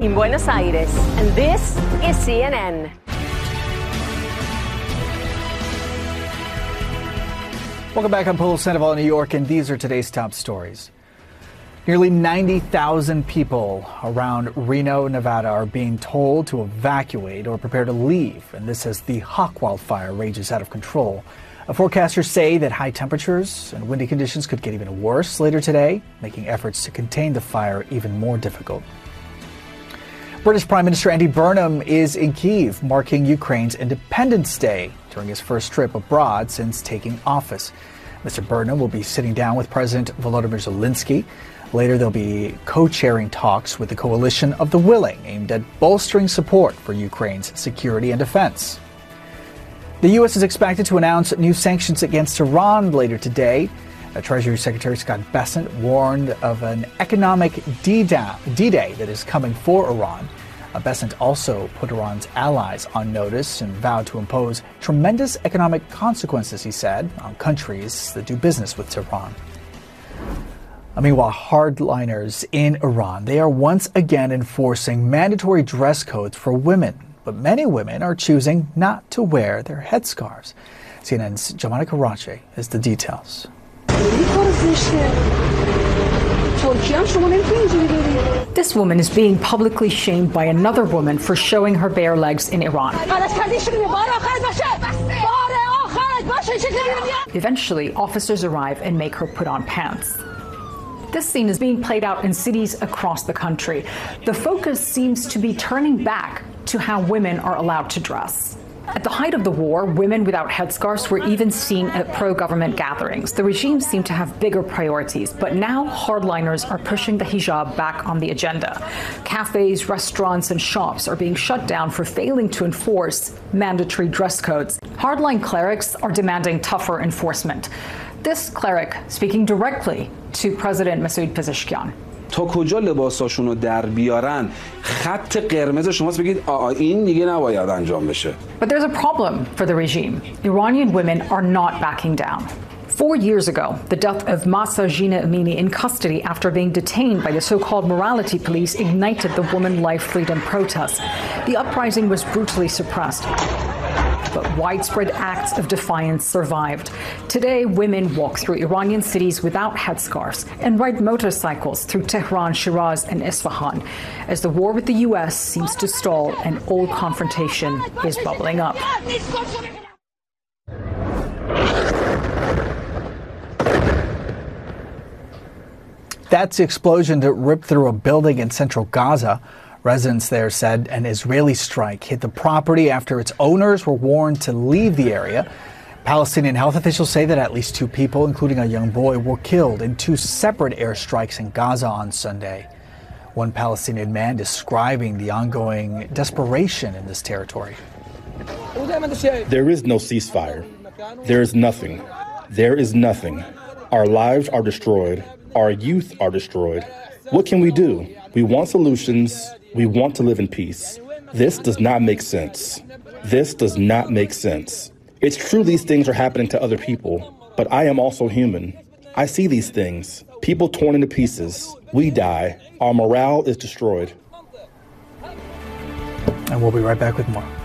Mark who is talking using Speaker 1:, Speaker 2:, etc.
Speaker 1: in Buenos Aires. And this is CNN.
Speaker 2: Welcome back. I'm Paulo Sandoval in New York, and these are today's top stories. Nearly 90,000 people around Reno, Nevada are being told to evacuate or prepare to leave, and this as the Hawk wildfire rages out of control. Forecasters say that high temperatures and windy conditions could get even worse later today, making efforts to contain the fire even more difficult. British Prime Minister Andy Burnham is in Kyiv, marking Ukraine's Independence Day during his first trip abroad since taking office. Mr. Burnham will be sitting down with President Volodymyr Zelensky. Later, they'll be co-chairing talks with the Coalition of the Willing, aimed at bolstering support for Ukraine's security and defense. The U.S. is expected to announce new sanctions against Iran later today. Treasury Secretary Scott Bessent warned of an economic D-Day that is coming for Iran. Bessent also put Iran's allies on notice and vowed to impose tremendous economic consequences, he said, on countries that do business with Tehran. Meanwhile, hardliners in Iran, they are once again enforcing mandatory dress codes for women. But many women are choosing not to wear their headscarves. CNN's Jomana Karachi has the details.
Speaker 3: This woman is being publicly shamed by another woman for showing her bare legs in Iran. Eventually, officers arrive and make her put on pants. This scene is being played out in cities across the country. The focus seems to be turning back to how women are allowed to dress. At the height of the war, women without headscarves were even seen at pro-government gatherings. The regime seemed to have bigger priorities, but now hardliners are pushing the hijab back on the agenda. Cafes, restaurants, and shops are being shut down for failing to enforce mandatory dress codes. Hardline clerics are demanding tougher enforcement. This cleric speaking directly to President Masoud Pezeshkian.
Speaker 4: تا کجا لباساشونو در بیارن خط قرمز شماست بگید این دیگه نباید انجام بشه.
Speaker 3: But there's a problem for the regime. Iranian women are not backing down. 4 years ago, the death of Mahsa Jina Amini in custody after being detained by the so-called morality police ignited the woman life freedom protests. The uprising was brutally suppressed, but widespread acts of defiance survived. Today, women walk through Iranian cities without headscarves and ride motorcycles through Tehran, Shiraz, and Isfahan. As the war with the U.S. seems to stall, an old confrontation is bubbling up.
Speaker 2: That's the explosion that ripped through a building in central Gaza. Residents there said an Israeli strike hit the property after its owners were warned to leave the area. Palestinian health officials say that at least 2 people, including a young boy, were killed in 2 separate airstrikes in Gaza on Sunday. One Palestinian man describing the ongoing desperation in this territory.
Speaker 5: There is no ceasefire. There is nothing. There is nothing. Our lives are destroyed. Our youth are destroyed. What can we do? We want solutions. We want to live in peace. This does not make sense. This does not make sense. It's true these things are happening to other people, but I am also human. I see these things. People torn into pieces. We die. Our morale is destroyed.
Speaker 2: And we'll be right back with more.